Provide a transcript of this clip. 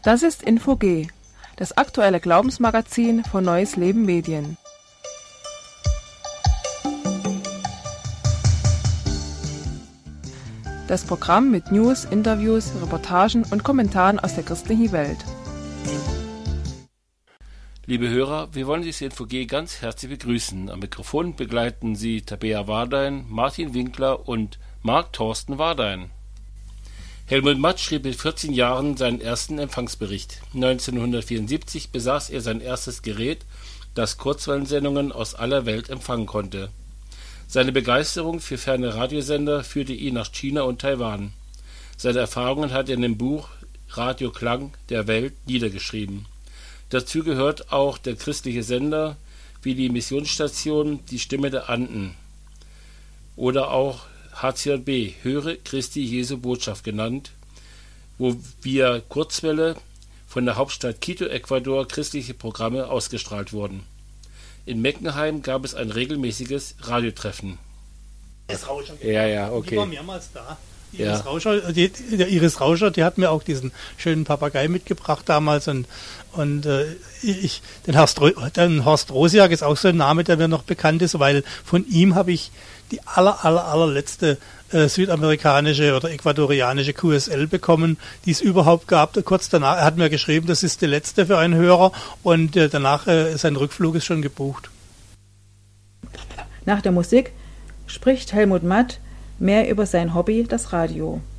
Das ist Info-G, das aktuelle Glaubensmagazin von Neues Leben Medien. Das Programm mit News, Interviews, Reportagen und Kommentaren aus der christlichen Welt. Liebe Hörer, wir wollen Sie zu Info-G ganz herzlich begrüßen. Am Mikrofon begleiten Sie Tabea Wardein, Martin Winkler und Marc Thorsten Wardein. Helmut Matt schrieb mit 14 Jahren seinen ersten Empfangsbericht. 1974 besaß er sein erstes Gerät, das Kurzwellensendungen aus aller Welt empfangen konnte. Seine Begeisterung für ferne Radiosender führte ihn nach China und Taiwan. Seine Erfahrungen hat er in dem Buch Radioklang der Welt niedergeschrieben. Dazu gehört auch der christliche Sender wie die Missionsstation Die Stimme der Anden oder auch HCJB, Höre Christi Jesu Botschaft genannt, wo via Kurzwelle von der Hauptstadt Quito, Ecuador, christliche Programme ausgestrahlt wurden. In Meckenheim gab es ein regelmäßiges Radiotreffen. Ja, okay. Die war mehrmals da. Iris Rauscher, die hat mir auch diesen schönen Papagei mitgebracht damals und den Horst Rosiak ist auch so ein Name, der mir noch bekannt ist, weil von ihm habe ich die allerletzte südamerikanische oder äquatorianische QSL bekommen, die es überhaupt gab. Kurz danach, er hat mir geschrieben, das ist die letzte für einen Hörer und danach sein Rückflug ist schon gebucht. Nach der Musik spricht Helmut Matt mehr über sein Hobby, das Radio.